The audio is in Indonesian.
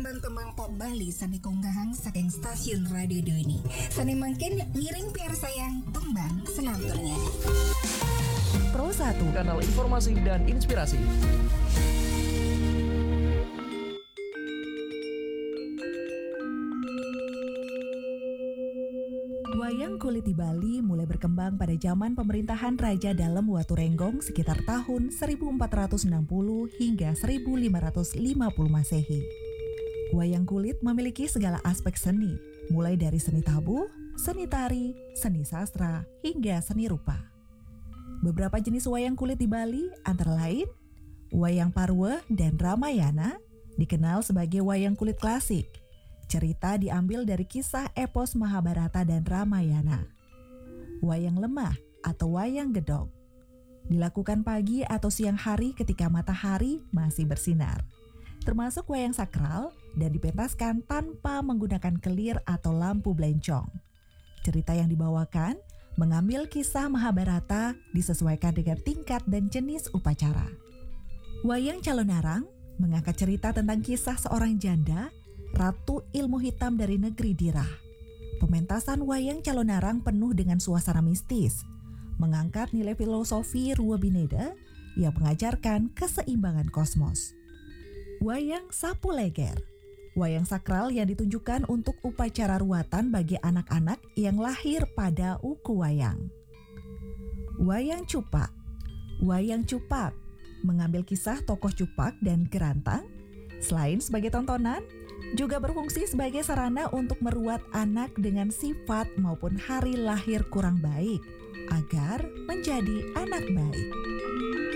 tembang-tembang pop Bali sani konggahang saking stasiun radio ini. Sani mungkin ngiring piar sayang tembang senanturnya. Pro 1, kanal informasi dan inspirasi. wayang kulit di Bali mulai berkembang pada zaman pemerintahan Raja Dalem Waturenggong sekitar tahun 1460 hingga 1550 Masehi. Wayang kulit memiliki segala aspek seni, mulai dari seni tabuh, seni tari, seni sastra, hingga seni rupa. Beberapa jenis wayang kulit di Bali antara lain wayang Parwe dan Ramayana, dikenal sebagai wayang kulit klasik. Cerita diambil dari kisah epos Mahabharata dan Ramayana. Wayang lemah atau wayang gedog dilakukan pagi atau siang hari ketika matahari masih bersinar. Termasuk wayang sakral dan dipentaskan tanpa menggunakan kelir atau lampu blencong. Cerita yang dibawakan mengambil kisah Mahabharata disesuaikan dengan tingkat dan jenis upacara. Wayang Calonarang mengangkat cerita tentang kisah seorang janda, ratu ilmu hitam dari negeri Dirah. Pementasan wayang Calonarang penuh dengan suasana mistis, mengangkat nilai filosofi Rua Bineda yang mengajarkan keseimbangan kosmos. Wayang Sapu Leger, wayang sakral yang ditunjukkan untuk upacara ruatan bagi anak-anak yang lahir pada uku wayang. Wayang Cupak, wayang Cupak mengambil kisah tokoh Cupak dan Gerantang. Selain sebagai tontonan, juga berfungsi sebagai sarana untuk meruat anak dengan sifat maupun hari lahir kurang baik agar menjadi anak baik.